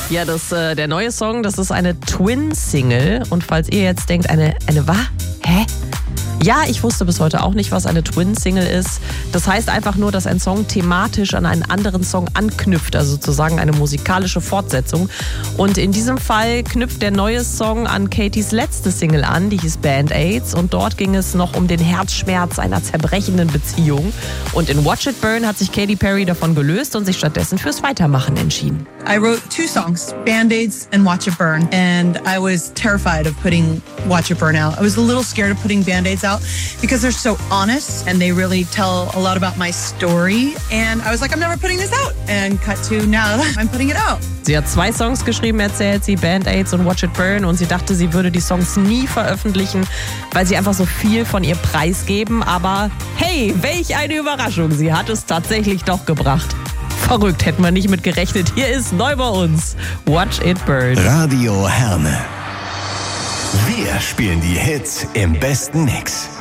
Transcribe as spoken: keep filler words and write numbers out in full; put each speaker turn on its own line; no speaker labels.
Ja, das, äh, der neue Song, das ist eine Twin-Single. Und falls ihr jetzt denkt, eine, eine was? Hä? Ja, ich wusste bis heute auch nicht, was eine Twin-Single ist. Das heißt einfach nur, dass ein Song thematisch an einen anderen Song anknüpft, also sozusagen eine musikalische Fortsetzung. Und in diesem Fall knüpft der neue Song an Katys letzte Single an, die hieß Band-Aids. Und dort ging es noch um den Herzschmerz einer zerbrechenden Beziehung. Und in Watch It Burn hat sich Katy Perry davon gelöst und sich stattdessen fürs Weitermachen entschieden.
I wrote two songs, Band-Aids and Watch It Burn. And I was terrified of putting Watch It Burn out. I was a little scared of putting Band-Aids out because they're so honest and they really tell a lot about my story. And I was like, I'm never putting this out. And cut to now, I'm putting it out.
Sie hat zwei Songs geschrieben, erzählt sie, Band-Aids und Watch It Burn. Und sie dachte, sie würde die Songs nie veröffentlichen, weil sie einfach so viel von ihr preisgeben. Aber hey, welch eine Überraschung. Sie hat es tatsächlich doch gebracht. Verrückt, hätten wir nicht mit gerechnet. Hier ist neu bei uns Watch It Burn.
Radio Herne. Wir spielen die Hits im besten Mix.